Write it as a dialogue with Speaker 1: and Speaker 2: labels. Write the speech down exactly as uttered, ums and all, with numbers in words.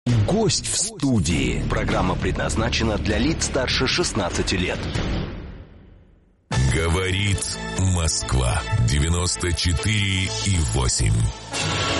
Speaker 1: Гость в студии. Программа предназначена для лиц старше шестнадцати лет.
Speaker 2: Говорит Москва. девяносто четыре и восемь.